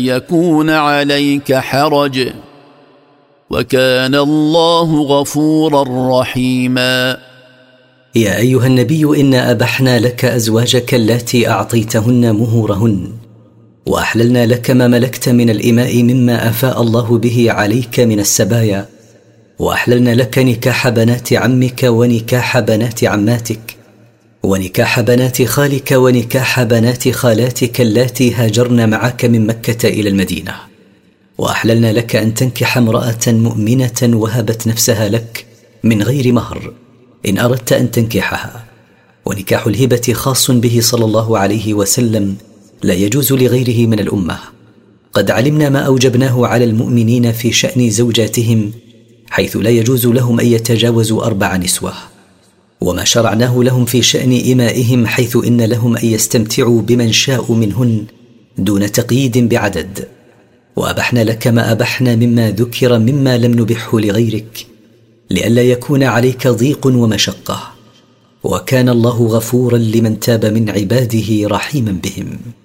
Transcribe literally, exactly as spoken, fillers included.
يكون عليك حرج وكان الله غفورا رحيما. يا أيها النبي إنا أبحنا لك أزواجك اللاتي أعطيتهن مهورهن وأحللنا لك ما ملكت من الإماء مما أفاء الله به عليك من السبايا، وأحللنا لك نكاح بنات عمك ونكاح بنات عماتك ونكاح بنات خالك ونكاح بنات خالاتك اللاتي هاجرن معك من مكة إلى المدينة، وأحللنا لك أن تنكح امرأة مؤمنة وهبت نفسها لك من غير مهر إن أردت أن تنكحها. ونكاح الهبة خاص به صلى الله عليه وسلم، لا يجوز لغيره من الأمة. قد علمنا ما أوجبناه على المؤمنين في شأن زوجاتهم، حيث لا يجوز لهم أن يتجاوزوا أربع نسوة، وما شرعناه لهم في شأن إمائهم، حيث إن لهم أن يستمتعوا بمن شاءوا منهن دون تقييد بعدد. وأبحنا لك ما أبحنا مما ذكر مما لم نبحه لغيرك، لئلا يكون عليك ضيق ومشقة، وكان الله غفورا لمن تاب من عباده رحيما بهم.